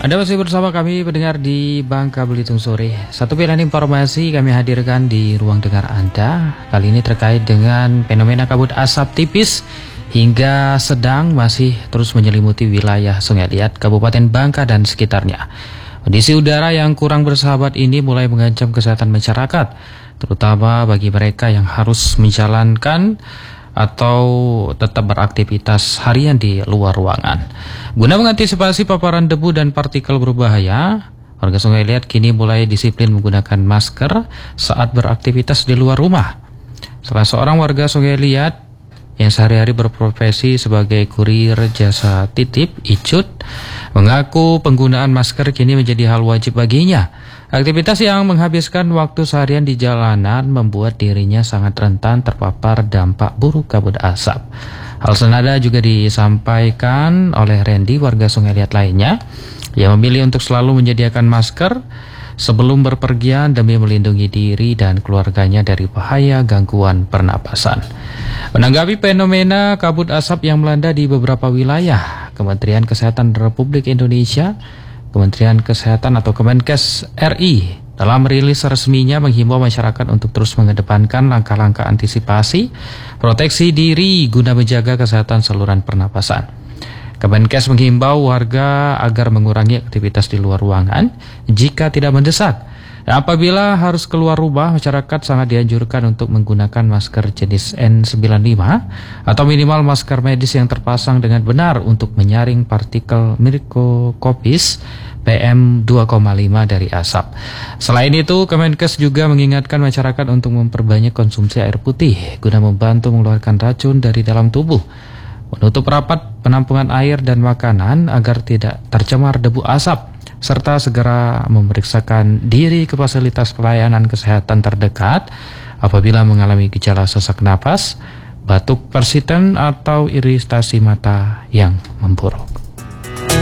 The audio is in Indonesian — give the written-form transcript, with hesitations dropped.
Anda masih bersama kami pendengar di Bangka Belitung Sore. Satu pilihan informasi kami hadirkan di ruang dengar Anda. Kali ini terkait dengan fenomena kabut asap tipis hingga sedang masih terus menyelimuti wilayah Sungai Liat, Kabupaten Bangka dan sekitarnya. Kondisi udara yang kurang bersahabat ini mulai mengancam kesehatan masyarakat, terutama bagi mereka yang harus menjalankan atau tetap beraktivitas harian di luar ruangan. Guna mengantisipasi paparan debu dan partikel berbahaya, warga Sungai Liat kini mulai disiplin menggunakan masker saat beraktivitas di luar rumah. Salah seorang warga Sungai Liat yang sehari-hari berprofesi sebagai kurir jasa titip, Icut, mengaku penggunaan masker kini menjadi hal wajib baginya. Aktivitas yang menghabiskan waktu seharian di jalanan membuat dirinya sangat rentan terpapar dampak buruk kabut asap. Hal senada juga disampaikan oleh Randy, warga Sungai Liat lainnya, yang memilih untuk selalu menyediakan masker sebelum berpergian demi melindungi diri dan keluarganya dari bahaya gangguan pernapasan. Menanggapi fenomena kabut asap yang melanda di beberapa wilayah, Kementerian Kesehatan Republik Indonesia, Kementerian Kesehatan atau Kemenkes RI dalam rilis resminya menghimbau masyarakat untuk terus mengedepankan langkah-langkah antisipasi proteksi diri guna menjaga kesehatan saluran pernapasan. Kemenkes menghimbau warga agar mengurangi aktivitas di luar ruangan jika tidak mendesak. Dan apabila harus keluar rumah, masyarakat sangat dianjurkan untuk menggunakan masker jenis N95 atau minimal masker medis yang terpasang dengan benar untuk menyaring partikel mikroskopis PM2,5 dari asap. Selain itu, Kemenkes juga mengingatkan masyarakat untuk memperbanyak konsumsi air putih guna membantu mengeluarkan racun dari dalam tubuh, menutup rapat penampungan air dan makanan agar tidak tercemar debu asap, serta segera memeriksakan diri ke fasilitas pelayanan kesehatan terdekat apabila mengalami gejala sesak napas, batuk persisten atau iritasi mata yang memburuk.